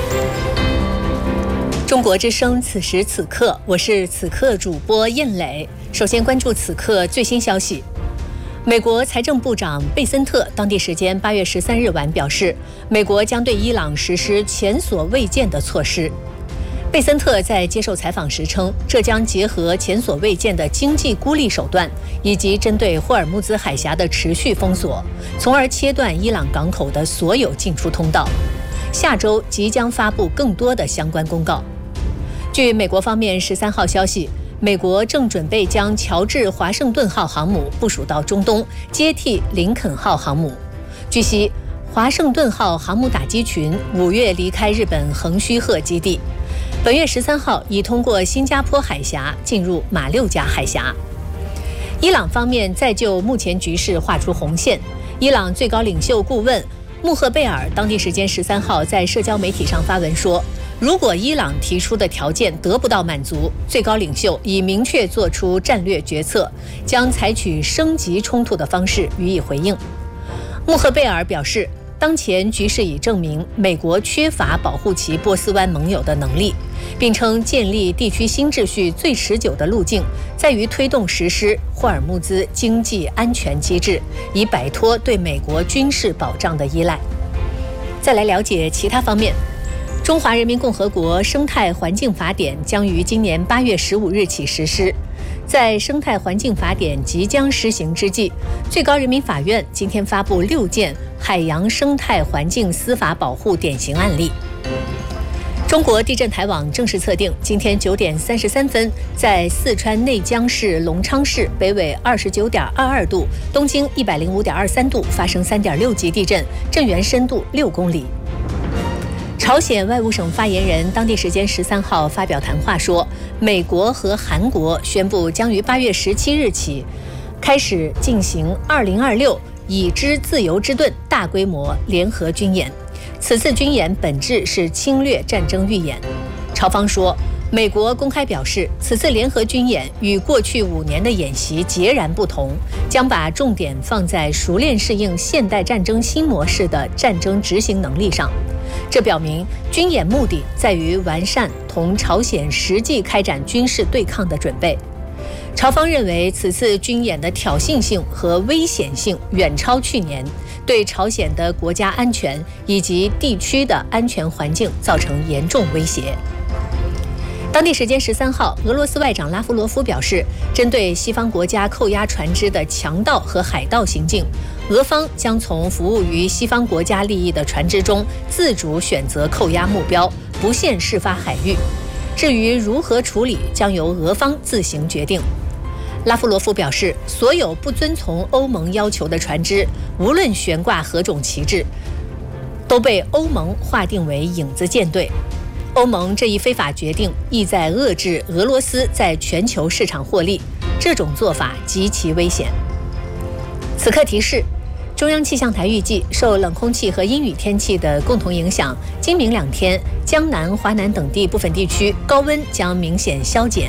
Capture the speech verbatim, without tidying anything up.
中国之声，此时此刻，我是此刻主播燕磊。首先关注此刻最新消息。美国财政部长贝森特当地时间八月十三日晚表示，美国将对伊朗实施前所未见的措施。贝森特在接受采访时称，这将结合前所未见的经济孤立手段，以及针对霍尔木兹海峡的持续封锁，从而切断伊朗港口的所有进出通道。下周即将发布更多的相关公告。据美国方面十三号消息，美国正准备将乔治华盛顿号航母部署到中东，接替林肯号航母。据悉，华盛顿号航母打击群五月离开日本横须贺基地，本月十三号已通过新加坡海峡进入马六甲海峡。伊朗方面再就目前局势画出红线。伊朗最高领袖顾问穆赫贝尔当地时间十三号在社交媒体上发文说，如果伊朗提出的条件得不到满足，最高领袖已明确做出战略决策，将采取升级冲突的方式予以回应。穆赫贝尔表示，当前局势已证明美国缺乏保护其波斯湾盟友的能力，并称建立地区新秩序最持久的路径在于推动实施霍尔木兹经济安全机制，以摆脱对美国军事保障的依赖。再来了解其他方面。中华人民共和国生态环境法典将于今年八月十五日起实施。在生态环境法典即将施行之际，最高人民法院今天发布六件海洋生态环境司法保护典型案例。中国地震台网正式测定，今天九点三十三分，在四川内江市隆昌市北纬二十九点二二度、东经一百零五点二三度发生三点六级地震，震源深度六公里。朝鲜外务省发言人当地时间十三号发表谈话说，美国和韩国宣布将于八月十七日起开始进行二零二六已知自由之盾大规模联合军演。此次军演本质是侵略战争预演。朝方说，美国公开表示，此次联合军演与过去五年的演习截然不同，将把重点放在熟练适应现代战争新模式的战争执行能力上。这表明军演目的在于完善同朝鲜实际开展军事对抗的准备。朝方认为，此次军演的挑衅性和危险性远超去年，对朝鲜的国家安全以及地区的安全环境造成严重威胁。当地时间十三号，俄罗斯外长拉夫罗夫表示，针对西方国家扣押船只的强盗和海盗行径，俄方将从服务于西方国家利益的船只中自主选择扣押目标，不限事发海域。至于如何处理，将由俄方自行决定。拉夫罗夫表示，所有不遵从欧盟要求的船只，无论悬挂何种旗帜，都被欧盟划定为影子舰队。欧盟这一非法决定意在遏制俄罗斯在全球市场获利，这种做法极其危险。此刻提示，中央气象台预计，受冷空气和阴雨天气的共同影响，今明两天江南、华南等地部分地区高温将明显消减，